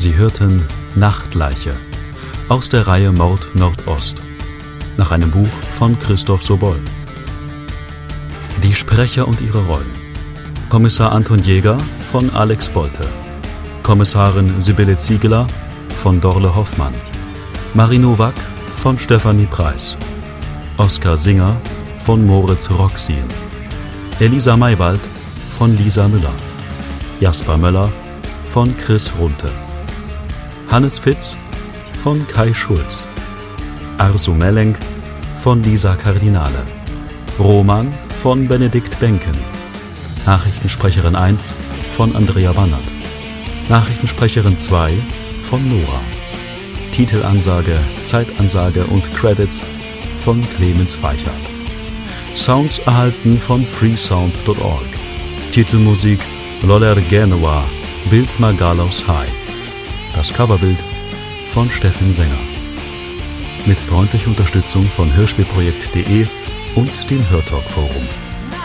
Sie hörten Nachtleiche aus der Reihe Mord Nordost nach einem Buch von Christoph Sobol. Die Sprecher und ihre Rollen: Kommissar Anton Jäger von Alex Bolte, Kommissarin Sibylle Ziegeler von Dorle Hoffmann, Marie Nowak von Stefanie Preis, Oskar Singer von Moritz Roxin, Elisa Maywald von Lisa Müller, Jasper Möller von Chris Runte, Hannes Fitz von Kai Schulz, Arsu Mellenk von Lisa Kardinale, Roman von Benedikt Benken, Nachrichtensprecherin 1 von Andrea Bannert, Nachrichtensprecherin 2 von Nora, Titelansage, Zeitansage und Credits von Clemens Weichert. Sounds erhalten von freesound.org. Titelmusik Loller Genua, Bild Magalos High. Das Coverbild von Steffen Sänger. Mit freundlicher Unterstützung von hörspielprojekt.de und dem Hörtalk Forum.